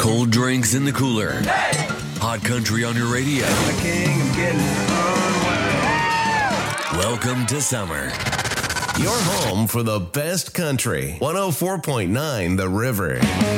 Cold drinks in the cooler. Hot country on your radio. Welcome to summer. Your home for the best country. 104.9 The River.